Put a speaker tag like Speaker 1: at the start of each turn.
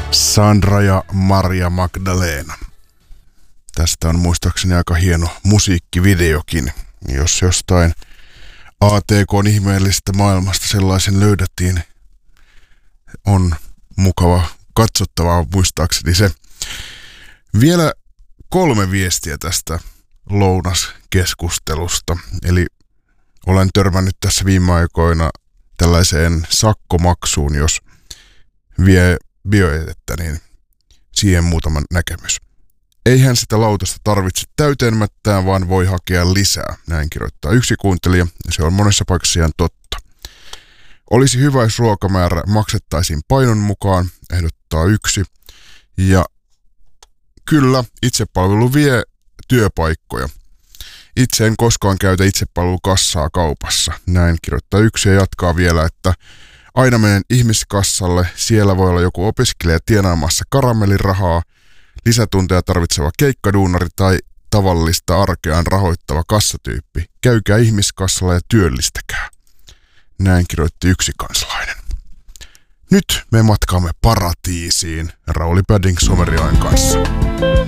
Speaker 1: Sandra ja Maria Magdalena. Tästä on muistaakseni aika hieno musiikkivideokin. Jos jostain ATK:n ihmeellistä maailmasta sellaisen löydettiin, on mukava katsottavaa muistaakseni se. Vielä 3 viestiä tästä lounaskeskustelusta. Eli olen törmännyt tässä viime aikoina tällaiseen sakkomaksuun, jos vie biojätettä, niin siihen muutama näkemys. Eihän sitä lautasta tarvitse täyteenmättään, vaan voi hakea lisää. Näin kirjoittaa yksi kuuntelija, ja se on monessa paikassa ihan totta. Olisi hyvä, jos ruokamäärä maksettaisiin painon mukaan, ehdottaa yksi. Ja kyllä, itsepalvelu vie työpaikkoja. Itse en koskaan käytä itsepalvelukassaa kaupassa. Näin kirjoittaa yksi ja jatkaa vielä, että aina menen ihmiskassalle. Siellä voi olla joku opiskelija tienaamassa karamellirahaa, lisätunteja tarvitseva keikkaduunari tai tavallista arkeaan rahoittava kassatyyppi. Käykää ihmiskassalla ja työllistäkää. Näin kirjoitti yksi kansalainen. Nyt me matkaamme paratiisiin Rauli Padding Someriain kanssa.